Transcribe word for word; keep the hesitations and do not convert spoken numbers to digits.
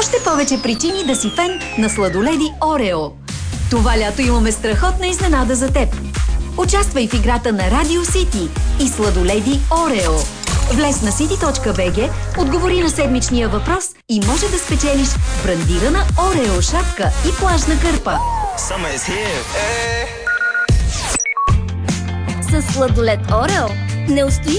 Още повече причини да си фен на сладоледи Орео. Това лято имаме страхотна изненада за теб. Участвай в играта на Радио Сити и сладоледи Орео. Влез на сити точка би джи, отговори на седмичния въпрос и може да спечелиш брандирана Орео шапка и плажна кърпа. С сладолед Орео не устои